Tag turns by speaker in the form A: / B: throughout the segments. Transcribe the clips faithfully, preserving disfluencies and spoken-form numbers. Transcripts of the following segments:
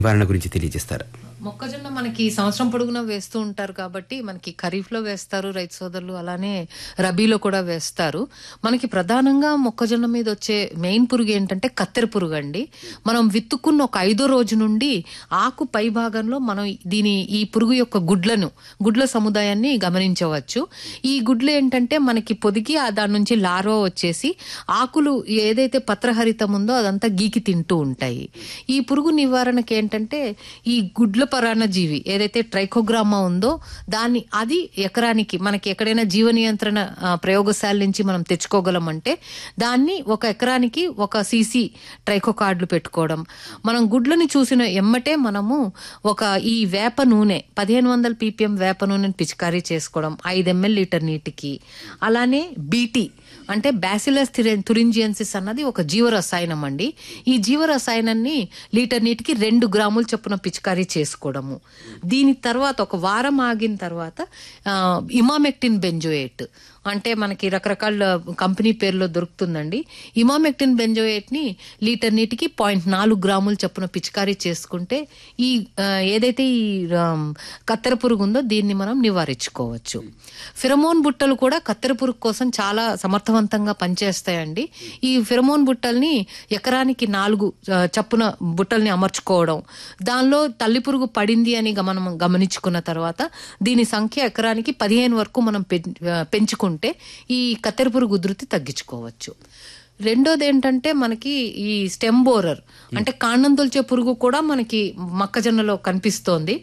A: నివారణ గురించి తెలియజేస్తారా?
B: మొక్కజొన్న మనకి సంవత్సరం పొడుగునా వేస్తూ ఉంటారు కాబట్టి మనకి ఖరీఫ్ లో వేస్తారు రైతు సోదరులు, అలానే రబీలో కూడా వేస్తారు. మనకి ప్రధానంగా మొక్కజొన్న మీద వచ్చే మెయిన్ పురుగు ఏంటంటే కత్తెర పురుగు అండి. మనం విత్తుకున్న ఒక ఐదో రోజు నుండి ఆకు పై భాగంలో మనం దీని ఈ పురుగు యొక్క గుడ్లను గుడ్ల సముదాయాన్ని గమనించవచ్చు. ఈ గుడ్లు ఏంటంటే మనకి పొదిగి దాని నుంచి లార్వా వచ్చేసి ఆకులు ఏదైతే పత్రహరితం ఉందో అదంతా గీకి తింటూ ఉంటాయి. ఈ పురుగు నివారణకి ఏంటంటే ఈ గుడ్ల పరాన్నజీవి ఏదైతే ట్రైకోగ్రామా ఉందో దాన్ని అది ఎకరానికి మనకి ఎక్కడైనా జీవ నియంత్రణ ప్రయోగశాల నుంచి మనం తెచ్చుకోగలమంటే దాన్ని ఒక ఎకరానికి ఒక సీసీ ట్రైకో కార్డులు పెట్టుకోవడం. మనం గుడ్లని చూసిన ఎమ్మటే మనము ఒక ఈ వేప నూనె పదిహేను వందల పీపీఎం వేప నూనెని పిచికారీ చేసుకోవడం ఐదు ఎంఎల్ లీటర్ నీటికి. అలానే బీటీ అంటే బ్యాసిలస్ తురింజియన్సిస్ అన్నది ఒక జీవ రసాయనం అండి. ఈ జీవ రసాయనాన్ని లీటర్ నీటికి రెండు గ్రాములు చొప్పున పిచికారీ చేసుకోవడము. దీని తర్వాత ఒక వారం ఆగిన తర్వాత ఇమామెక్టిన్ బెంజోయేట్ అంటే మనకి రకరకాల కంపెనీ పేర్లో దొరుకుతుందండి. ఇమామెక్టిన్ బెంజోయేట్ ని లీటర్ నీటికి పాయింట్ నాలుగు గ్రాములు చొప్పున పిచికారీ చేసుకుంటే ఈ ఏదైతే ఈ కత్తెర పురుగు ఉందో దీన్ని మనం నివారించుకోవచ్చు. ఫిరమోన్ బుట్టలు కూడా కత్తెర పురుగు కోసం చాలా సమర్థవంతంగా పనిచేస్తాయండి. ఈ ఫిరమోన్ బుట్టల్ని ఎకరానికి నాలుగు చప్పున బుట్టల్ని అమర్చుకోవడం, దానిలో తల్లి పురుగు పడింది అని మనం గమనించుకున్న తర్వాత దీని సంఖ్య ఎకరానికి పదిహేను వరకు మనం పెంచుకుంటే ఈ కత్తెర పురుగు ఉధృతి తగ్గించుకోవచ్చు. రెండోది ఏంటంటే మనకి ఈ స్టెమ్ బోరర్ అంటే కాండం తొలిచే పురుగు కూడా మనకి మొక్కజొన్నలో కనిపిస్తోంది.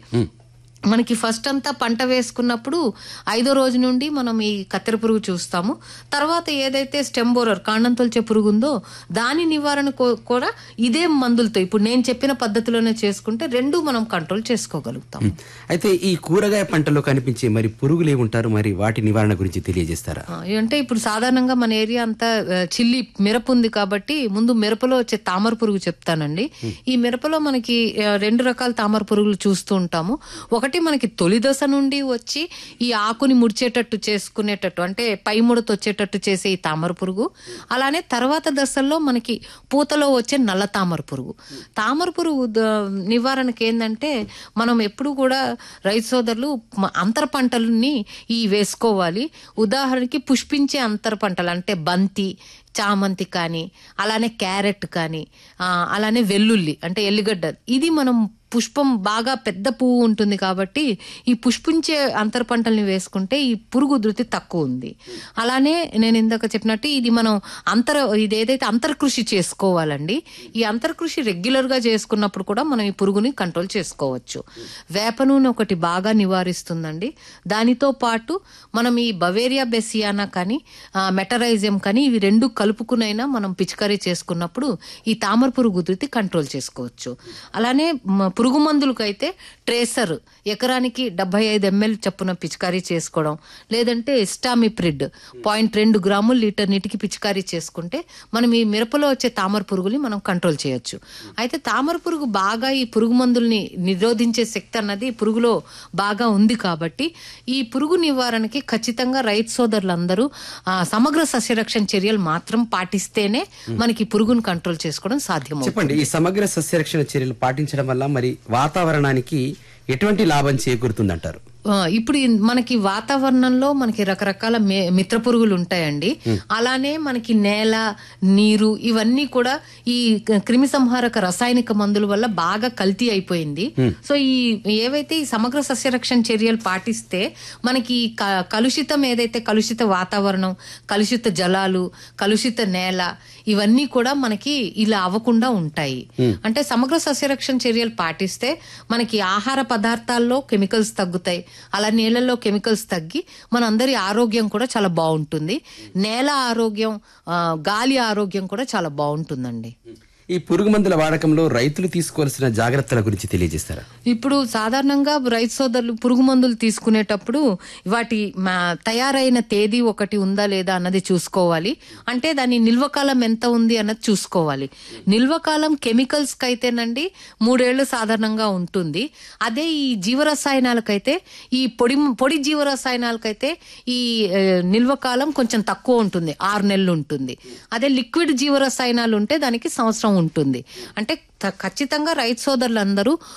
B: మనకి ఫస్ట్ అంతా పంట వేసుకున్నప్పుడు ఐదో రోజు నుండి మనం ఈ కత్తెర పురుగు చూస్తాము. తర్వాత ఏదైతే స్టెమ్ బోరర్ కాండం తొలిచే పురుగు ఉందో దాని నివారణ కూడా ఇదే మందులతో ఇప్పుడు నేను చెప్పిన పద్ధతిలోనే చేసుకుంటే రెండు మనం కంట్రోల్ చేసుకోగలుగుతాం.
A: అయితే ఈ కూరగాయ పంటలో కనిపించే మరి పురుగులు ఏముంటారు, మరి వాటి నివారణ గురించి తెలియజేస్తారా?
B: అంటే ఇప్పుడు సాధారణంగా మన ఏరియా అంతా చిల్లి మిరప ఉంది కాబట్టి ముందు మిరపలో వచ్చే తామర పురుగు చెప్తానండి. ఈ మిరపలో మనకి రెండు రకాల తామర పురుగులు చూస్తూ ఉంటాము. ఒకటి మనకి తొలి దశ నుండి వచ్చి ఈ ఆకుని ముడిచేటట్టు చేసుకునేటట్టు అంటే పై ముడత వచ్చేటట్టు చేసే ఈ తామర పురుగు. అలానే తర్వాత దశల్లో మనకి పూతలో వచ్చే నల్ల తామర పురుగు. తామర పురుగు నివారణకి ఏంటంటే మనం ఎప్పుడు కూడా రైతు సోదరులు అంతర పంటలని ఈ వేసుకోవాలి. ఉదాహరణకి పుష్పించే అంతర పంటలు అంటే బంతి, చామంతి కానీ అలానే క్యారెట్ కానీ అలానే వెల్లుల్లి అంటే ఎల్లిగడ్డ, ఇది మనం పుష్పం బాగా పెద్ద పువ్వు ఉంటుంది కాబట్టి ఈ పుష్పించే అంతర పంటల్ని వేసుకుంటే ఈ పురుగు ఉధృతి తక్కువ ఉంది. అలానే నేను ఇందాక చెప్పినట్టు ఇది మనం అంతర ఇది ఏదైతే అంతర్కృషి చేసుకోవాలండి. ఈ అంతర్కృషి రెగ్యులర్ గా చేసుకున్నప్పుడు కూడా మనం ఈ పురుగుని కంట్రోల్ చేసుకోవచ్చు. వేప నూనె ఒకటి బాగా నివారిస్తుందండి. దానితో పాటు మనం ఈ బవేరియా బెసియానా కానీ మెటరైజియం కానీ ఇవి రెండు కలుపుకునైనా మనం పిచికారీ చేసుకున్నప్పుడు ఈ తామర పురుగు ఉధృతి కంట్రోల్ చేసుకోవచ్చు. అలానే పురుగు మందులకైతే ట్రేసర్ ఎకరానికి డెబ్బై ఐదు ఎంఎల్ చప్పున పిచికారీ చేసుకోవడం, లేదంటే ఎస్టామిప్రిడ్ పాయింట్ రెండు గ్రాములు లీటర్ నీటికి పిచికారీ చేసుకుంటే మనం ఈ మిరపలో వచ్చే తామర పురుగుని మనం కంట్రోల్ చేయొచ్చు. అయితే తామర పురుగు బాగా ఈ పురుగు మందుల్ని నిరోధించే శక్తి అన్నది పురుగులో బాగా ఉంది కాబట్టి ఈ పురుగు నివారణకి ఖచ్చితంగా రైతు సోదరులందరూ సమగ్ర సస్యరక్షణ చర్యలు మాత్రం పాటిస్తేనే మనకి పురుగును కంట్రోల్ చేసుకోవడం సాధ్యం.
A: చెప్పండి, ఈ సమగ్ర సస్యరక్షణ చర్యలు పాటించడం వల్ల మరి వాతావరణానికి ఎటువంటి లాభం చేకూరుతుందంటారు?
B: ఇప్పుడు మనకి వాతావరణంలో మనకి రకరకాల మిత్ర పురుగులు ఉంటాయండి. అలానే మనకి నేల, నీరు ఇవన్నీ కూడా ఈ క్రిమి సంహారక రసాయనిక మందుల వల్ల బాగా కల్తీ అయిపోయింది. సో ఈ ఏవైతే ఈ సమగ్ర సస్యరక్షణ చర్యలు పాటిస్తే మనకి కలుషితం ఏదైతే కలుషిత వాతావరణం, కలుషిత జలాలు, కలుషిత నేల ఇవన్నీ కూడా మనకి ఇలా అవ్వకుండా ఉంటాయి. అంటే సమగ్ర సస్యరక్షణ చర్యలు పాటిస్తే మనకి ఆహార పదార్థాల్లో కెమికల్స్ తగ్గుతాయి, అలా నీళ్ళల్లో కెమికల్స్ తగ్గి మనందరి ఆరోగ్యం కూడా చాలా బాగుంటుంది. నేల ఆరోగ్యం, గాలి ఆరోగ్యం కూడా చాలా బాగుంటుందండి.
A: ఈ పురుగు మందుల వాడకంలో రైతులు తీసుకోవాల్సిన జాగ్రత్తల గురించి తెలియజేస్తారా?
B: ఇప్పుడు సాధారణంగా రైతు సోదరులు పురుగు మందులు తీసుకునేటప్పుడు వాటి తయారైన తేదీ ఒకటి ఉందా లేదా అన్నది చూసుకోవాలి. అంటే దాని నిల్వకాలం ఎంత ఉంది అన్నది చూసుకోవాలి. నిల్వకాలం కెమికల్స్ కి అయితేనండి మూడేళ్లు సాధారణంగా ఉంటుంది. అదే ఈ జీవరసాయనాలకైతే ఈ పొడి పొడి జీవరసాయనాలకైతే ఈ నిల్వకాలం కొంచెం తక్కువ ఉంటుంది, ఆరు నెలలు ఉంటుంది. అదే లిక్విడ్ జీవరసాయనాలు ఉంటే దానికి సంవత్సరం ఉంటుంది. అంటే త- ఖచ్చితంగా రైతు సోదరులందరూ